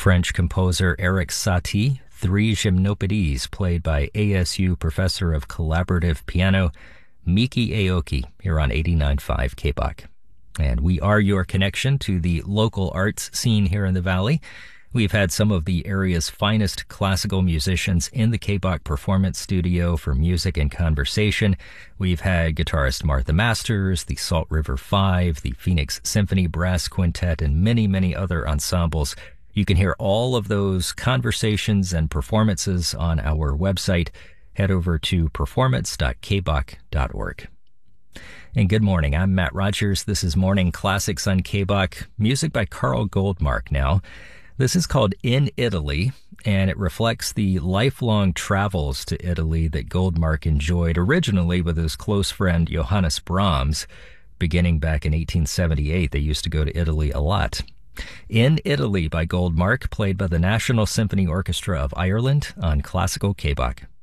French composer Erik Satie, Three Gymnopédies, played by ASU Professor of Collaborative Piano, Miki Aoki, here on 89.5 KBOK. And we are your connection to the local arts scene here in the Valley. We've had some of the area's finest classical musicians in the KBOK Performance Studio for music and conversation. We've had guitarist Martha Masters, the Salt River Five, the Phoenix Symphony Brass Quintet, and many, many other ensembles. You can hear all of those conversations and performances on our website. Head over to performance.kbok.org. And good morning. I'm Matt Rogers. This is Morning Classics on KBOK. Music by Carl Goldmark now. This is called In Italy, and it reflects the lifelong travels to Italy that Goldmark enjoyed originally with his close friend Johannes Brahms. Beginning back in 1878, they used to go to Italy a lot. In Italy by Goldmark, played by the National Symphony Orchestra of Ireland on Classical KBOK.